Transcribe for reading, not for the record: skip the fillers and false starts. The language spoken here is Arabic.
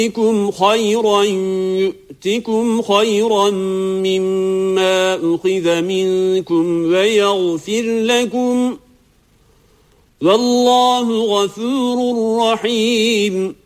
يؤتكم خيرا مما أخذ منكم ويغفر لكم والله غفور رحيم